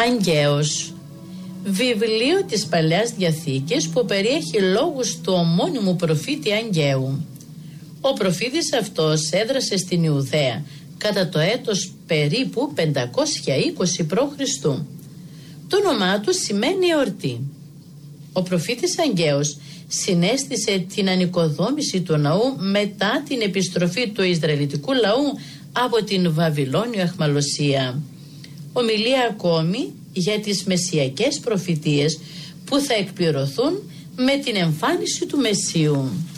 Αγκαίος, βιβλίο της Παλαιάς Διαθήκης που περιέχει λόγους του ομώνυμου προφήτη Αγκαίου. Ο προφήτης αυτός έδρασε στην Ιουδαία κατά το έτος περίπου 520 π.Χ. Το όνομά του σημαίνει εορτή. Ο προφήτης Αγκαίος συνέστησε την ανοικοδόμηση του ναού μετά την επιστροφή του Ισραηλιτικού λαού από την Βαβυλώνιο αιχμαλωσία. Ομιλεί ακόμη για τις μεσσιακές προφητείες που θα εκπληρωθούν με την εμφάνιση του Μεσσίου.